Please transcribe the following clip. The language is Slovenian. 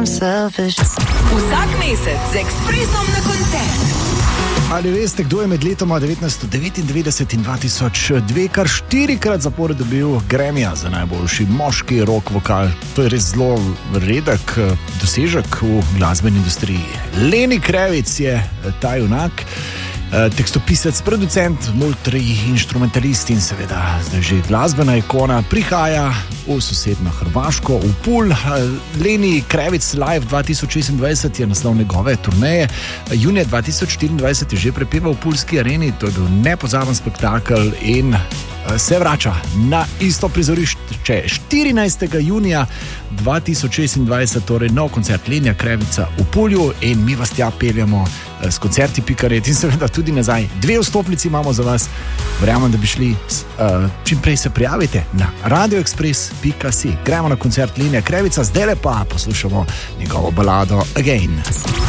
I'm selfish. Vsak mesec z Ekspresom na koncert. Ali veste, kdo je med letoma 1999 in 2002 kar 4-krat zapored dobil Grammyja za najboljši moški rock vokal? To je res zelo redek dosežek v glasbeni industriji. Lenny Kravitz je ta junak, tekstopisec, producent, multi-instrumentalist in seveda zdaj že glasbena ikona. Prihaja v sosedno Hrvaško, v Pulj. Lenny Kravitz Live 2026 je naslov njegove turneje. Junija 2024 je že prepeval v Puljski areni, to je bil nepozaben spektakel in se vrača na isto prizorišče 14. junija 2026, torej nov koncert Lennyja Kravitza v Pulju in mi vas tja peljamo s koncerti.net in seveda tudi nazaj. 2 vstopnici imamo za vas, verjamem, da bi šli, čim prej se prijavite na radioexpress.si. Gremo na koncert Lennyja Kravitza, zdaj pa poslušamo njegovo balado Again.